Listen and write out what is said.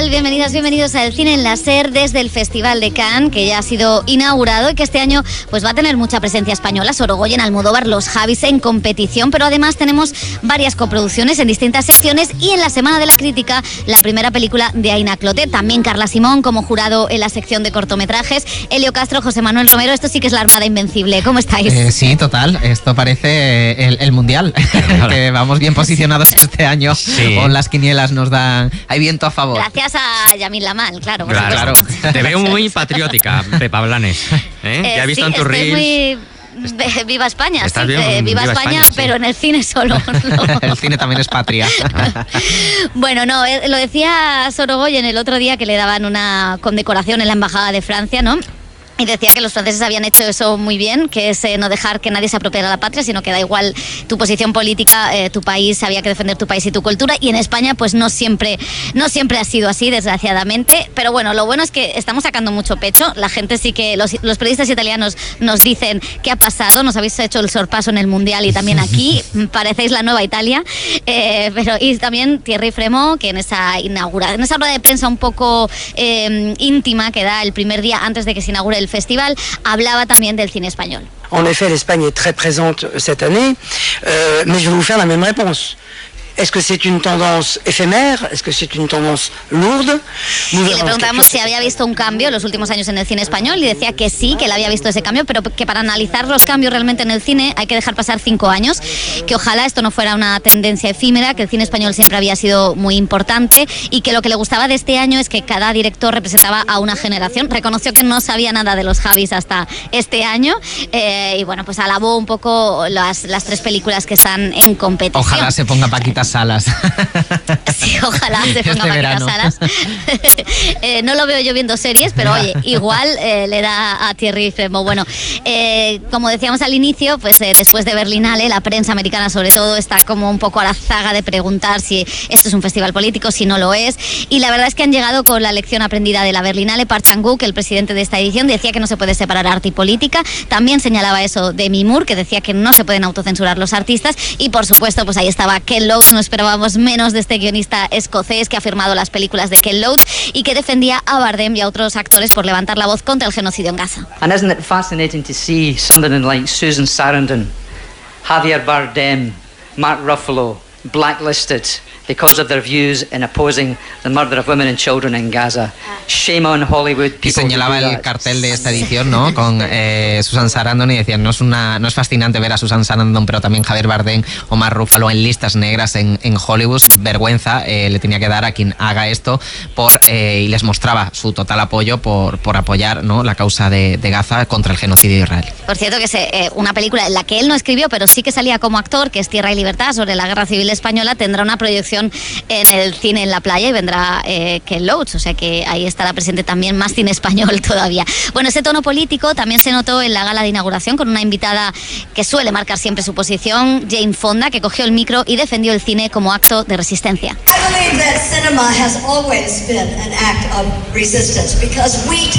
tal? Bienvenidas, bienvenidos al Cine en la SER desde el Festival de Cannes, que ya ha sido inaugurado y que este año pues va a tener mucha presencia española. Sorogoyen, Almodóvar, Los Javis en competición, pero además tenemos varias coproducciones en distintas secciones y en la Semana de la Crítica, la primera película de Aina Clotet, también Carla Simón como jurado en la sección de cortometrajes, Elio Castro, José Manuel Romero. Esto sí que es la Armada Invencible. ¿Cómo estáis? Sí, total. Esto parece el Mundial, que vamos bien posicionados este año. Sí. Con las quinielas nos dan... Hay viento a favor. Gracias a Yamil Lamal, claro. Claro. Te veo muy patriótica, Pepa Blanes. Ya he visto en tus reels. Viva España, sí, viva España, sí. Pero en el cine solo. No. El cine también es patria. Bueno, no, lo decía Sorogoyen el otro día que le daban una condecoración en la Embajada de Francia, ¿no? Y decía que los franceses habían hecho eso muy bien, que es no dejar que nadie se apropiara de la patria, sino que da igual tu posición política, tu país, había que defender tu país y tu cultura. Y en España pues no siempre ha sido así, desgraciadamente. Pero bueno, lo bueno es que estamos sacando mucho pecho. La gente sí que, los periodistas italianos nos dicen qué ha pasado. Nos habéis hecho el sorpaso en el Mundial y también aquí. Parecéis la nueva Italia. Y también Thierry Frémaux, que en esa rueda de prensa un poco íntima que da el primer día antes de que se inaugure el festival, hablaba también del cine español. En effet, l'Espagne est très présente cette année, mais je vais vous faire la même réponse. Est-ce que c'est une tendance éphémère? Est-ce que c'est une tendance lourde? Y le preguntamos si había visto un cambio en los últimos años en el cine español y decía que sí, que él había visto ese cambio, pero que para analizar los cambios realmente en el cine hay que dejar pasar 5 años, que ojalá esto no fuera una tendencia efímera, que el cine español siempre había sido muy importante y que lo que le gustaba de este año es que cada director representaba a una generación. Reconoció que no sabía nada de Los Javis hasta este año y bueno, pues alabó un poco las 3 películas que están en competición. Ojalá se ponga Paquita Salas. Sí, ojalá se ponga Paquita Salas. No lo veo yo viendo series, pero oye, igual le da a Thierry Frémaux. Bueno, como decíamos al inicio, pues después de Berlinale, la prensa americana sobre todo está como un poco a la zaga de preguntar si esto es un festival político, si no lo es. Y la verdad es que han llegado con la lección aprendida de la Berlinale. Park Chan-wook, el presidente de esta edición, decía que no se puede separar arte y política. También señalaba eso Demi Moore, que decía que no se pueden autocensurar los artistas. Y por supuesto, pues ahí estaba Ken Loach. No esperábamos menos de este guionista escocés que ha firmado las películas de Ken Loach y que defendía a Bardem y a otros actores por levantar la voz contra el genocidio en Gaza. And isn't it fascinating to see somebody like Susan Sarandon, Javier Bardem, Mark Ruffalo blacklisted because of their views in opposing the murder of women and children in Gaza. Shame on Hollywood. Y señalaba el cartel de esta edición, ¿no? Con Susan Sarandon y decían, no es fascinante ver a Susan Sarandon, pero también Javier Bardem o Mark Ruffalo en listas negras en Hollywood. Vergüenza le tenía que dar a quien haga esto y les mostraba su total apoyo por apoyar, ¿no?, la causa de Gaza contra el genocidio de Israel. Por cierto, que es una película en la que él no escribió, pero sí que salía como actor, que es Tierra y Libertad, sobre la Guerra Civil Española, tendrá una proyección en el cine en la playa y vendrá Ken Loach, o sea que ahí estará presente también más cine español todavía. Bueno, ese tono político también se notó en la gala de inauguración con una invitada que suele marcar siempre su posición, Jane Fonda, que cogió el micro y defendió el cine como acto de resistencia. I believe that cinema has always been an act of resistance because we